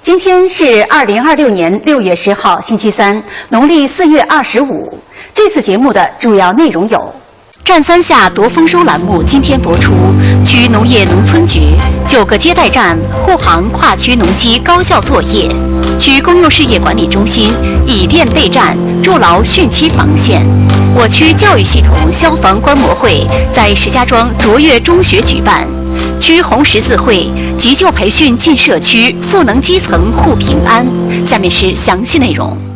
今天是2026年6月10号，星期三，农历4月25。这次节目的主要内容有：站三下夺丰收栏目今天播出，区农业农村局9个接待站护航跨区农机高效作业，区公用事业管理中心以电备战，筑牢汛期防线。我区教育系统消防观摩会在石家庄卓越中学举办。区红十字会急救培训进社区，赋能基层护平安。下面是详细内容。